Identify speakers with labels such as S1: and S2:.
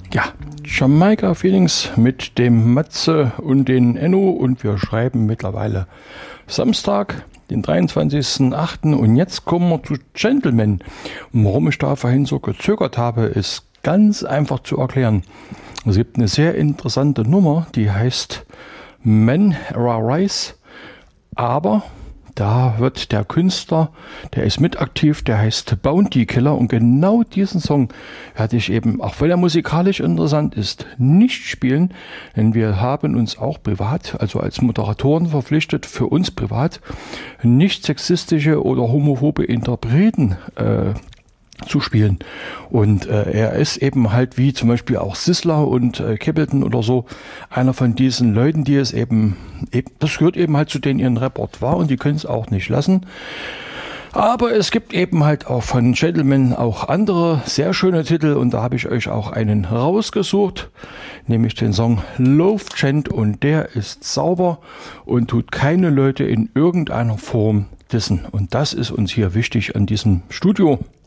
S1: Ja, Jamaika Feelings mit dem Matze und den Enno und wir schreiben mittlerweile Samstag, den 23.08. und jetzt kommen wir zu Gentleman. Und warum ich da vorhin so gezögert habe, ist ganz einfach zu erklären. Es gibt eine sehr interessante Nummer, die heißt Men Arise, aber da wird der Künstler, der ist mit aktiv, der heißt Bounty Killer und genau diesen Song werde ich eben, auch wenn er musikalisch interessant ist, nicht spielen, denn wir haben uns auch privat, also als Moderatoren verpflichtet, für uns privat nicht sexistische oder homophobe Interpreten zu spielen. Und er ist eben halt wie zum Beispiel auch Sisler und Capleton oder so, einer von diesen Leuten, die es eben, das gehört eben halt zu denen ihren Repertoire und die können es auch nicht lassen. Aber es gibt eben halt auch von Gentleman auch andere sehr schöne Titel und da habe ich euch auch einen rausgesucht, nämlich den Song Love Gent und der ist sauber und tut keine Leute in irgendeiner Form dissen. Und das ist uns hier wichtig an diesem Studio.